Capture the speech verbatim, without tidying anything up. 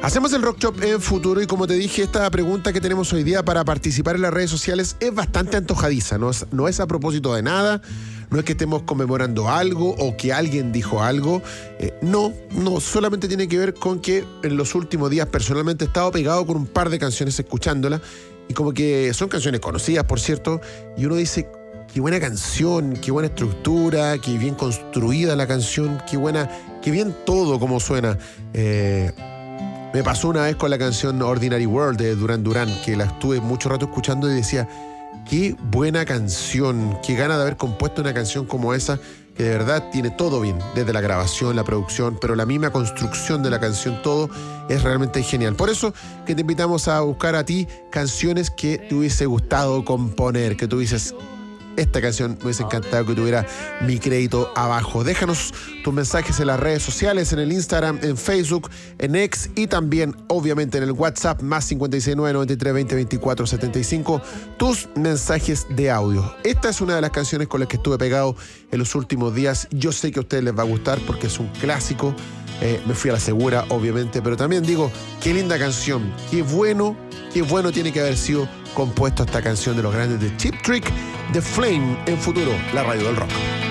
Hacemos el Rock Shop en Futuro y como te dije, esta pregunta que tenemos hoy día para participar en las redes sociales es bastante antojadiza, no es, no es a propósito de nada, no es que estemos conmemorando algo o que alguien dijo algo, eh, no, no, solamente tiene que ver con que en los últimos días personalmente he estado pegado con un par de canciones escuchándolas y como que son canciones conocidas, por cierto, y uno dice, qué buena canción, qué buena estructura, qué bien construida la canción, qué buena, qué bien todo como suena. Eh, Me pasó una vez con la canción Ordinary World de Duran Duran, que la estuve mucho rato escuchando y decía, qué buena canción, qué gana de haber compuesto una canción como esa, que de verdad tiene todo bien, desde la grabación, la producción, pero la misma construcción de la canción, todo es realmente genial. Por eso que te invitamos a buscar a ti canciones que te hubiese gustado componer, que tú dices, esta canción me hubiese encantado que tuviera mi crédito abajo. Déjanos tus mensajes en las redes sociales, en el Instagram, en Facebook, en X y también, obviamente, en el WhatsApp más cinco seis nueve, nueve tres, veinte, veinticuatro, setenta y cinco, tus mensajes de audio. Esta es una de las canciones con las que estuve pegado en los últimos días. Yo sé que a ustedes les va a gustar porque es un clásico. Eh, me fui a la segura, obviamente, pero también digo, qué linda canción, qué bueno, qué bueno tiene que haber sido compuesto esta canción de los grandes de Cheap Trick, The Flame, en Futuro, la radio del rock.